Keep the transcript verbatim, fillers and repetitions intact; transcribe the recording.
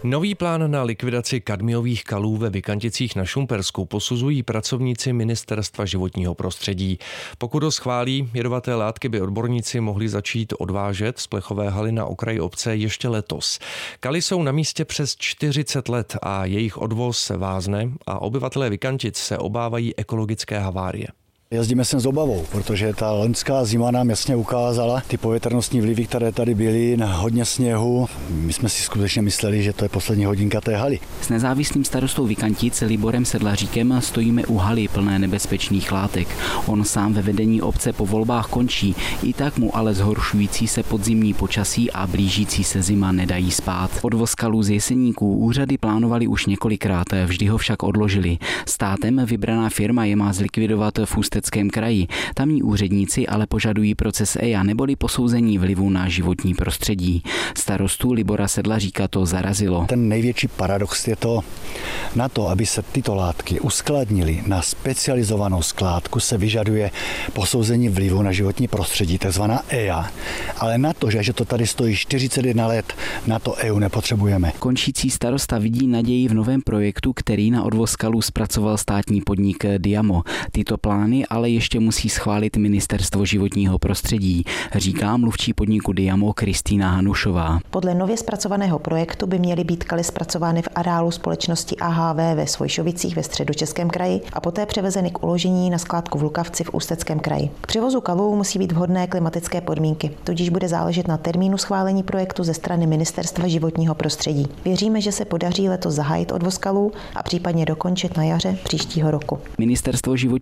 Nový plán na likvidaci kadmiových kalů ve Vykanticích na Šumpersku posuzují pracovníci Ministerstva životního prostředí. Pokud ho schválí, jedovaté látky by odborníci mohli začít odvážet z plechové haly na okraji obce ještě letos. Kaly jsou na místě přes čtyřicet let a jejich odvoz vázne a obyvatelé Vykantic se obávají ekologické havárie. Jezdíme sem s obavou, protože ta loňská zima nám jasně ukázala ty povětrnostní vlivy, které tady byly, na hodně sněhu. My jsme si skutečně mysleli, že to je poslední hodinka té haly. S nezávislým starostou Vykantic Liborem Sedlaříkem stojíme u haly plné nebezpečných látek. On sám ve vedení obce po volbách končí, i tak mu ale zhoršující se podzimní počasí a blížící se zima nedají spát. Odvoz kalů z Jeseníků úřady plánovali už několikrát, vždy ho však odložili. Státem vybraná firma je má zlikvidovat v Ústeckém kraji. Tamní úředníci ale požadují proces E I A neboli posouzení vlivu na životní prostředí. Starostu Libora Sedlaříka to zarazilo. Ten největší paradox je to, na to, aby se tyto látky uskladnily na specializovanou skládku, se vyžaduje posouzení vlivu na životní prostředí, takzvaná E I A. Ale na to, že to tady stojí čtyřicet jedna let, na to E U nepotřebujeme. Končící starosta vidí naději v novém projektu, který na odvoz kalů zpracoval státní podnik Diamo. Tyto plány ale ještě musí schválit Ministerstvo životního prostředí, říká mluvčí podniku Diamo Kristýna Hanušová. Podle nově zpracovaného projektu by měly být kaly zpracovány v areálu společnosti A H V ve Svojšovicích ve Středočeském kraji a poté převezeny k uložení na skládku v Lukavci v Ústeckém kraji. K převozu kalů musí být vhodné klimatické podmínky, tudíž bude záležet na termínu schválení projektu ze strany Ministerstva životního prostředí. Věříme, že se podaří letos zahájit odvoz kalů a případně dokončit na jaře příštího roku. Ministerstvo životního